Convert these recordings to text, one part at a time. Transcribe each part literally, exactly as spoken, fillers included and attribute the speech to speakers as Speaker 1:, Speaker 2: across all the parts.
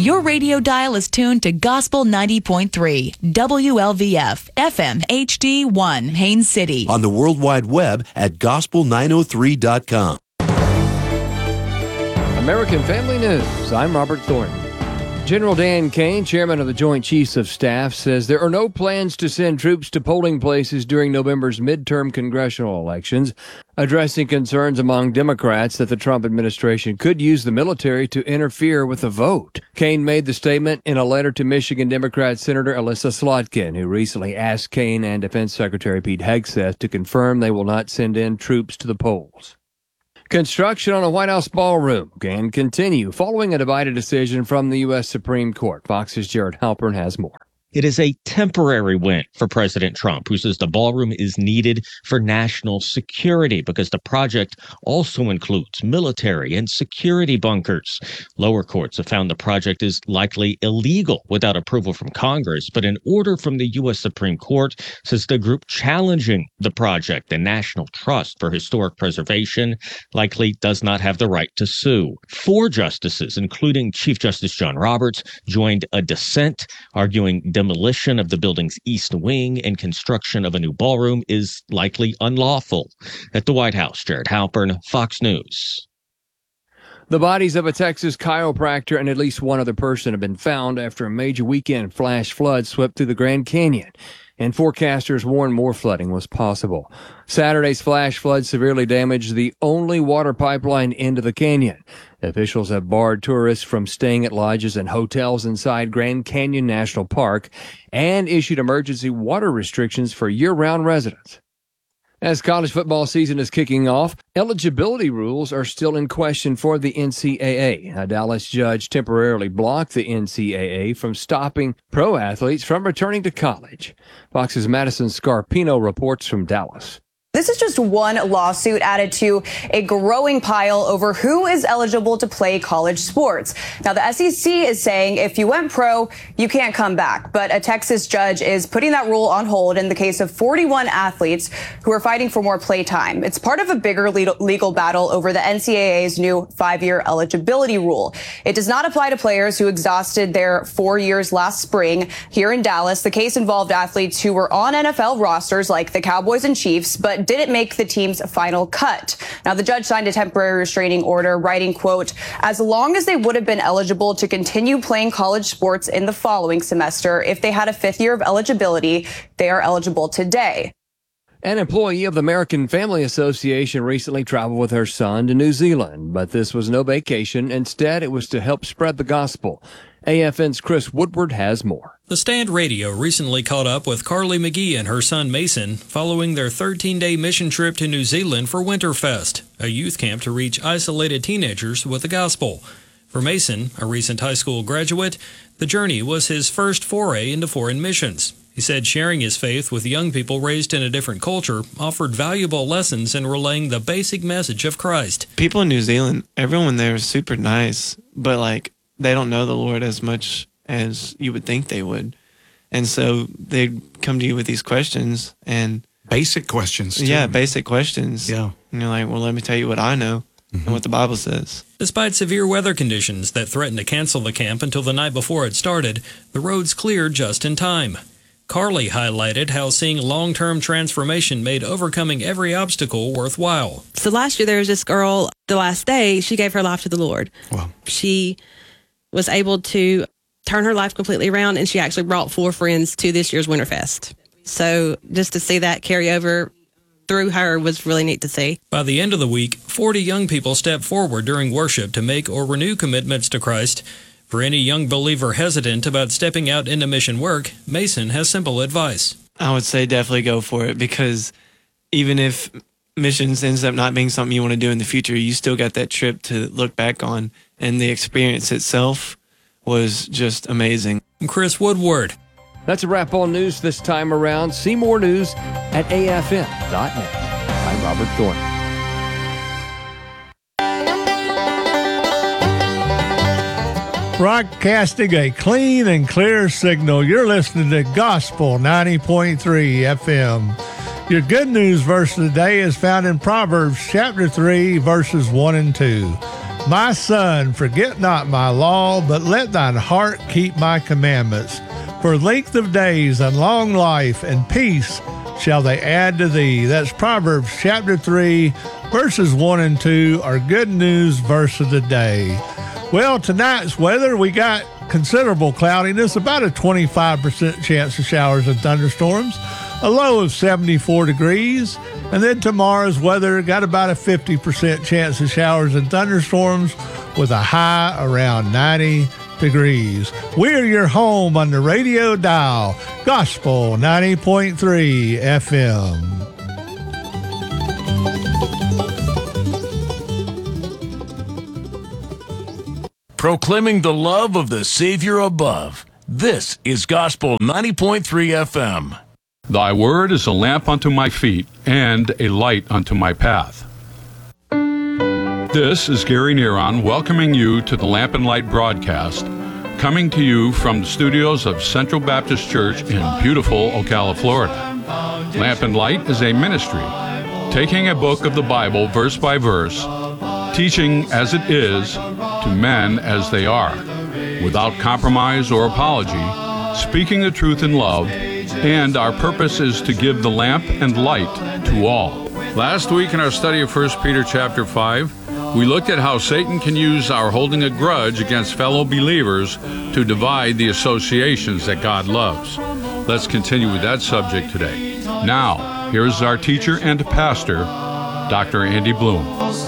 Speaker 1: Your radio dial is tuned to Gospel ninety point three, W L V F, F M H D one, Haines City.
Speaker 2: On the World Wide Web at gospel nine oh three dot com.
Speaker 3: American Family News. I'm Robert Thornton. General Dan Kane, chairman of the Joint Chiefs of Staff, says there are no plans to send troops to polling places during November's midterm congressional elections, addressing concerns among Democrats that the Trump administration could use the military to interfere with the vote. Kane made the statement in a letter to Michigan Democrat Senator Elissa Slotkin, who recently asked Kane and Defense Secretary Pete Hegseth to confirm they will not send in troops to the polls. Construction on a White House ballroom can continue following a divided decision from the U S Supreme Court. Fox's Jared Halpern has more.
Speaker 4: It is a temporary win for President Trump, who says the ballroom is needed for national security because the project also includes military and security bunkers. Lower courts have found the project is likely illegal without approval from Congress, but an order from the U S Supreme Court says the group challenging the project, the National Trust for Historic Preservation, likely does not have the right to sue. Four justices, including Chief Justice John Roberts, joined a dissent, arguing demolition of the building's east wing and construction of a new ballroom is likely unlawful. At the White House, Jared Halpern, Fox News.
Speaker 3: The bodies of a Texas chiropractor and at least one other person have been found after a major weekend flash flood swept through the Grand Canyon, and forecasters warned more flooding was possible. Saturday's flash flood severely damaged the only water pipeline into the canyon. Officials have barred tourists from staying at lodges and hotels inside Grand Canyon National Park and issued emergency water restrictions for year-round residents. As college football season is kicking off, eligibility rules are still in question for the N C double A. A Dallas judge temporarily blocked the N C double A from stopping pro athletes from returning to college. Fox's Madison Scarpino reports from Dallas.
Speaker 5: This is just one lawsuit added to a growing pile over who is eligible to play college sports. Now, the S E C is saying if you went pro, you can't come back. But a Texas judge is putting that rule on hold in the case of forty-one athletes who are fighting for more play time. It's part of a bigger legal battle over the N C double A's new five-year eligibility rule. It does not apply to players who exhausted their four years last spring. Here in Dallas, the case involved athletes who were on N F L rosters like the Cowboys and Chiefs, but didn't make the team's final cut. Now, the judge signed a temporary restraining order, writing, quote, as long as they would have been eligible to continue playing college sports in the following semester, if they had a fifth year of eligibility, they are eligible today.
Speaker 3: An employee of the American Family Association recently traveled with her son to New Zealand, but this was no vacation. Instead, it was to help spread the gospel. A F N's Chris Woodward has more.
Speaker 6: The Stand Radio recently caught up with Carly McGee and her son Mason following their thirteen-day mission trip to New Zealand for Winterfest, a youth camp to reach isolated teenagers with the gospel. For Mason, a recent high school graduate, the journey was his first foray into foreign missions. He said sharing his faith with young people raised in a different culture offered valuable lessons in relaying the basic message of Christ.
Speaker 7: People in New Zealand, everyone there is super nice, but like they don't know the Lord as much as you would think they would. And so they come to you with these questions and
Speaker 8: basic questions too.
Speaker 7: Yeah, basic questions.
Speaker 8: Yeah.
Speaker 7: And you're like, well, let me tell you what I know mm-hmm. and what the Bible says.
Speaker 6: Despite severe weather conditions that threatened to cancel the camp until the night before it started, the roads cleared just in time. Carly highlighted how seeing long-term transformation made overcoming every obstacle worthwhile.
Speaker 9: So last year there was this girl, the last day, she gave her life to the Lord.
Speaker 8: Wow.
Speaker 9: She was able to turn her life completely around, and she actually brought four friends to this year's Winterfest. So just to see that carry over through her was really neat to see.
Speaker 6: By the end of the week, forty young people stepped forward during worship to make or renew commitments to Christ. For any young believer hesitant about stepping out into mission work, Mason has simple advice.
Speaker 7: I would say definitely go for it, because even if missions ends up not being something you want to do in the future, you still got that trip to look back on, and the experience itself was just amazing.
Speaker 6: Chris Woodward.
Speaker 3: That's a wrap on news this time around. See more news at A F M dot net. I'm Robert Thornton.
Speaker 10: Broadcasting a clean and clear signal. You're listening to Gospel ninety point three F M. Your good news verse of the day is found in Proverbs chapter three, verses one and two. My son, forget not my law, but let thine heart keep my commandments. For length of days and long life and peace shall they add to thee. That's Proverbs chapter three, verses one and two, our good news verse of the day. Well, tonight's weather, we got considerable cloudiness, about a twenty-five percent chance of showers and thunderstorms, a low of seventy-four degrees. And then tomorrow's weather got about a fifty percent chance of showers and thunderstorms with a high around ninety degrees. We're your home on the radio dial, Gospel ninety point three F M.
Speaker 8: Proclaiming the love of the Savior above. This is Gospel ninety point three F M.
Speaker 11: Thy word is a lamp unto my feet and a light unto my path. This is Gary Neron welcoming you to the Lamp and Light broadcast, coming to you from the studios of Central Baptist Church in beautiful Ocala, Florida. Lamp and Light is a ministry, taking a book of the Bible verse by verse, teaching as it is to men as they are, without compromise or apology, speaking the truth in love, and our purpose is to give the lamp and light to all. Last week in our study of First Peter chapter five, we looked at how Satan can use our holding a grudge against fellow believers to divide the associations that God loves. Let's continue with that subject today. Now, here's our teacher and pastor, Doctor Andy Bloom.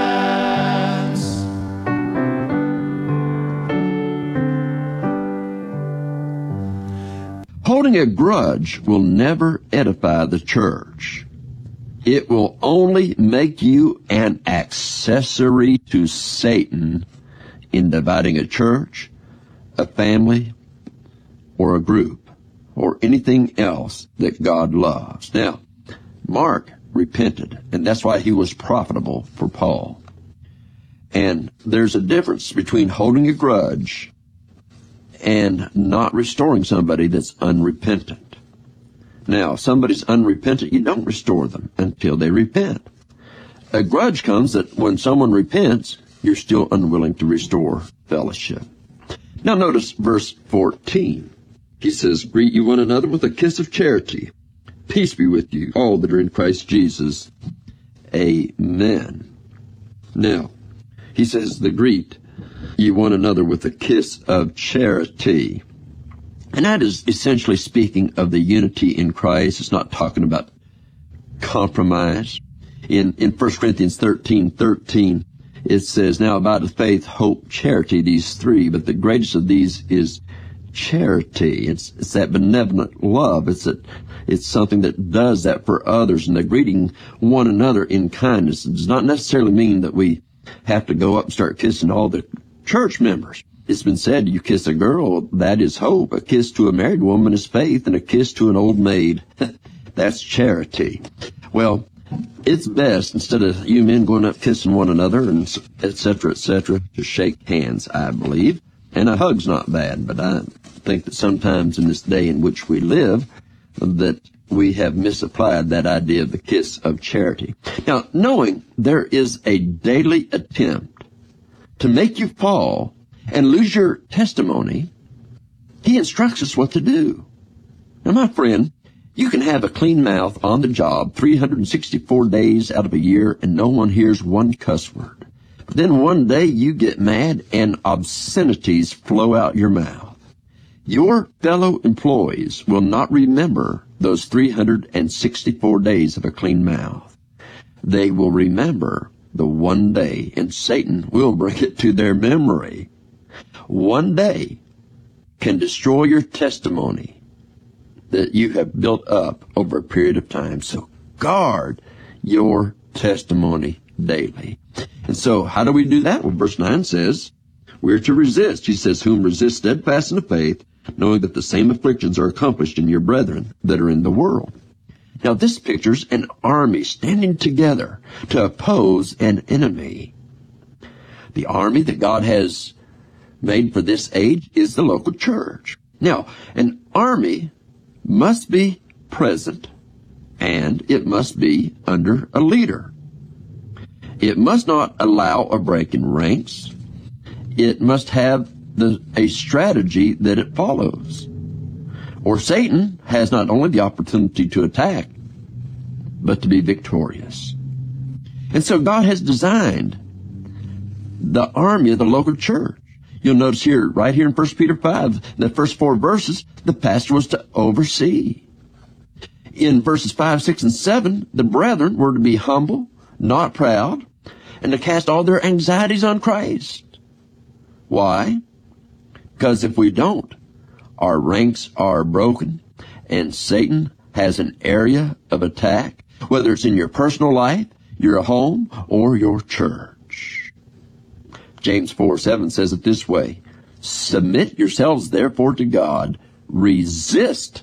Speaker 12: Holding a grudge will never edify the church. It will only make you an accessory to Satan in dividing a church, a family, or a group, or anything else that God loves. Now, Mark repented, and that's why he was profitable for Paul. And there's a difference between holding a grudge and not restoring somebody that's unrepentant. Now, if somebody's unrepentant, you don't restore them until they repent. A grudge comes that when someone repents, you're still unwilling to restore fellowship. Now notice verse fourteen. He says, greet you one another with a kiss of charity. Peace be with you, all that are in Christ Jesus. Amen. Now, he says the greet you one another with a kiss of charity. And that is essentially speaking of the unity in Christ. It's not talking about compromise. In in First Corinthians thirteen thirteen, it says, now abideth faith, hope, charity, these three, but the greatest of these is charity. It's it's that benevolent love. It's that it's something that does that for others, and the greeting one another in kindness. It does not necessarily mean that we have to go up and start kissing all the church members. It's been said, you kiss a girl, that is hope. A kiss to a married woman is faith, and a kiss to an old maid, that's charity. Well, it's best, instead of you men going up kissing one another, and et cetera, et cetera, to shake hands, I believe. And a hug's not bad, but I think that sometimes in this day in which we live, that we have misapplied that idea of the kiss of charity. Now, knowing there is a daily attempt to make you fall and lose your testimony, he instructs us what to do. Now, my friend, you can have a clean mouth on the job three hundred sixty-four days out of a year and no one hears one cuss word. But then one day you get mad and obscenities flow out your mouth. Your fellow employees will not remember those three hundred sixty-four days of a clean mouth. They will remember the one day, and Satan will bring it to their memory. One day can destroy your testimony that you have built up over a period of time. So guard your testimony daily. And so how do we do that? Well, verse nine says, we're to resist. He says, whom resist steadfast in the faith, knowing that the same afflictions are accomplished in your brethren that are in the world. Now, this pictures an army standing together to oppose an enemy. The army that God has made for this age is the local church. Now, an army must be present, and it must be under a leader. It must not allow a break in ranks. it must have the, a strategy that it follows. Or Satan has not only the opportunity to attack, but to be victorious. And so God has designed the army of the local church. You'll notice here, right here in First Peter five, the first four verses, the pastor was to oversee. In verses five, six, and seven, the brethren were to be humble, not proud, and to cast all their anxieties on Christ. Why? Because if we don't, our ranks are broken, and Satan has an area of attack, whether it's in your personal life, your home, or your church. James four seven says it this way, submit yourselves therefore to God, resist